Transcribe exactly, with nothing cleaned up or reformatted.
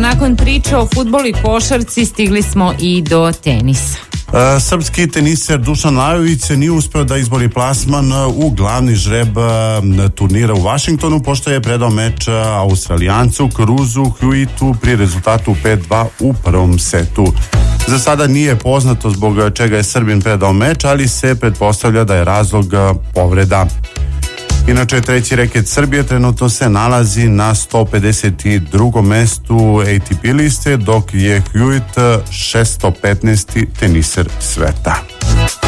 nakon priče o fudbalu i košarci stigli smo i do tenisa. E, srpski teniser Dušan Lajović nije uspeo da izbori plasman u glavni žreb turnira u Vašingtonu, pošto je predao meč Australijancu Cruzu Hewitu pri rezultatu pet dva u prvom setu. Za sada nije poznato zbog čega je Srbin predao meč, ali se pretpostavlja da je razlog povreda. Inače, treći reket Srbije trenutno se nalazi na sto pedeset drugom mestu A T P liste, dok je Hewitt šesto petnaesti teniser sveta.